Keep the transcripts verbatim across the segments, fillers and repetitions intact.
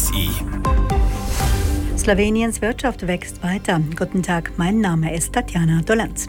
S I. Sloweniens Wirtschaft wächst weiter. Guten Tag, mein Name ist Tatjana Dolanz.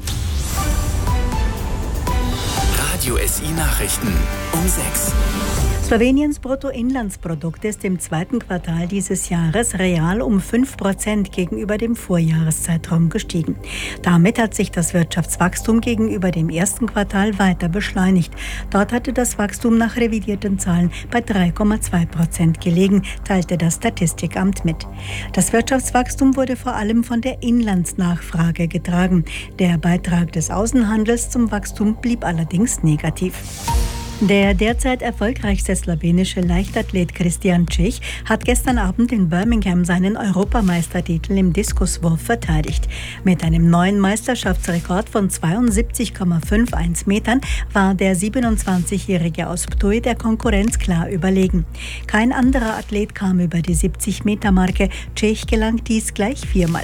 Radio S I Nachrichten um sechs. Sloweniens Bruttoinlandsprodukt ist im zweiten Quartal dieses Jahres real um fünf Prozent gegenüber dem Vorjahreszeitraum gestiegen. Damit hat sich das Wirtschaftswachstum gegenüber dem ersten Quartal weiter beschleunigt. Dort hatte das Wachstum nach revidierten Zahlen bei drei Komma zwei Prozent gelegen, teilte das Statistikamt mit. Das Wirtschaftswachstum wurde vor allem von der Inlandsnachfrage getragen. Der Beitrag des Außenhandels zum Wachstum blieb allerdings negativ. Der derzeit erfolgreichste slowenische Leichtathlet Christian Čech hat gestern Abend in Birmingham seinen Europameistertitel im Diskuswurf verteidigt. Mit einem neuen Meisterschaftsrekord von zweiundsiebzig Komma einundfünfzig Metern war der siebenundzwanzigjährige aus Ptuj der Konkurrenz klar überlegen. Kein anderer Athlet kam über die siebzig-Meter-Marke. Čech gelang dies gleich viermal.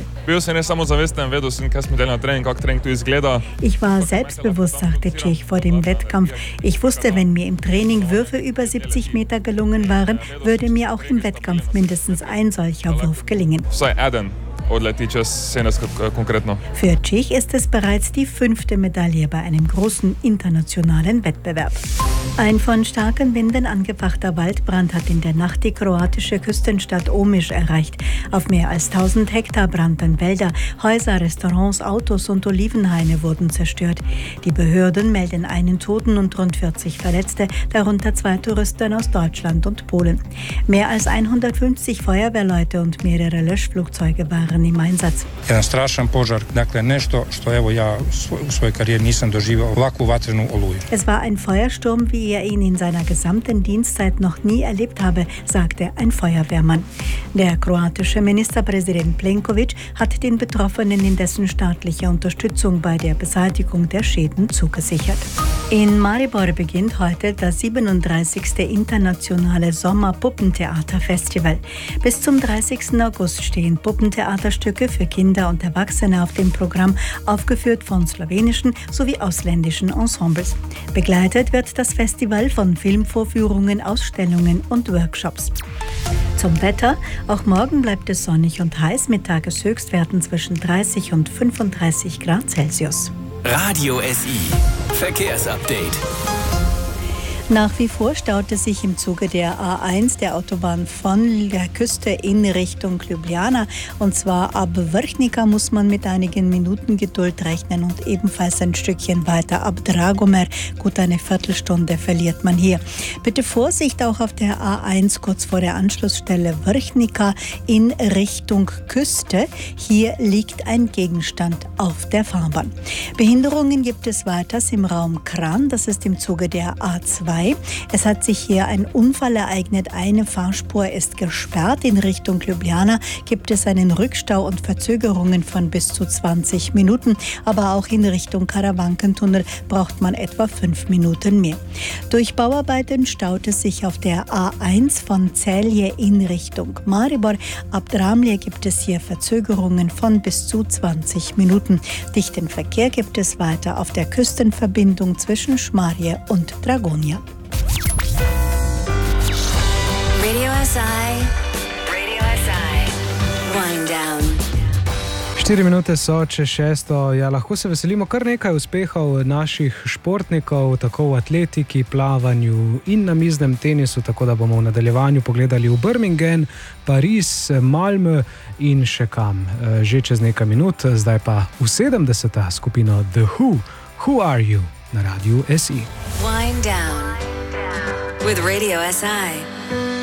Ich war selbstbewusst, sagte Čech vor dem Wettkampf. Ich wusste, wenn Wenn mir im Training Würfe über siebzig Meter gelungen waren, würde mir auch im Wettkampf mindestens ein solcher Wurf gelingen. Für Čech ist es bereits die fünfte Medaille bei einem großen internationalen Wettbewerb. Ein von starken Winden angefachter Waldbrand hat in der Nacht die kroatische Küstenstadt Omiš erreicht. Auf mehr als tausend Hektar brannten Wälder, Häuser, Restaurants, Autos und Olivenhaine wurden zerstört. Die Behörden melden einen Toten und rund vierzig Verletzte, darunter zwei Touristen aus Deutschland und Polen. Mehr als hundertfünfzig Feuerwehrleute und mehrere Löschflugzeuge waren im Einsatz. Jedan strašan požar, dakle nešto što evo ja u svojoj karijeri nisam doživio ovakvu vatrenu oluju. Es war ein Feuersturm, wie er ihn in seiner gesamten Dienstzeit noch nie erlebt habe, sagte ein Feuerwehrmann. Der kroatische Ministerpräsident Plenković hat den Betroffenen indessen staatliche Unterstützung bei der Beseitigung der Schäden zugesichert. In Maribor beginnt heute das siebenunddreißigste internationale Sommerpuppentheaterfestival. Bis zum dreißigsten August stehen Puppentheaterstücke für Kinder und Erwachsene auf dem Programm, aufgeführt von slowenischen sowie ausländischen Ensembles. Begleitet wird das Festival von Filmvorführungen, Ausstellungen und Workshops. Zum Wetter. Auch morgen bleibt es sonnig und heiß mit Tageshöchstwerten zwischen dreißig und fünfunddreißig Grad Celsius. Radio S I Verkehrsupdate. Nach wie vor staute sich im Zuge der A eins der Autobahn von der Küste in Richtung Ljubljana. Und zwar ab Vrhnika muss man mit einigen Minuten Geduld rechnen und ebenfalls ein Stückchen weiter ab Dragomer. Gut eine Viertelstunde verliert man hier. Bitte Vorsicht auch auf der A eins kurz vor der Anschlussstelle Vrhnika in Richtung Küste. Hier liegt ein Gegenstand auf der Fahrbahn. Behinderungen gibt es weiters im Raum Kran. Das ist im Zuge der A zwei. Es hat sich hier ein Unfall ereignet. Eine Fahrspur ist gesperrt. In Richtung Ljubljana gibt es einen Rückstau und Verzögerungen von bis zu zwanzig Minuten. Aber auch in Richtung Karawankentunnel braucht man etwa fünf Minuten mehr. Durch Bauarbeiten staut es sich auf der A eins von Celje in Richtung Maribor. Ab Dramlje gibt es hier Verzögerungen von bis zu zwanzig Minuten. Dichten Verkehr gibt es weiter auf der Küstenverbindung zwischen Šmarje und Dragonja. Radio S I. Radio S I. Wind down. Štiri minute so čez šesto. Ja, lahko se veselimo kar nekaj uspehov naših športnikov, tako v atletiki, plavanju in namiznem tenisu, tako da bomo v nadaljevanju pogledali v Birmingham, Pariz, Malmö in še kam. Že čez nekaj minut, zdaj pa v sedemdeseta skupino The Who, Who Are You na Radiu S I. Wind down with Radio S I.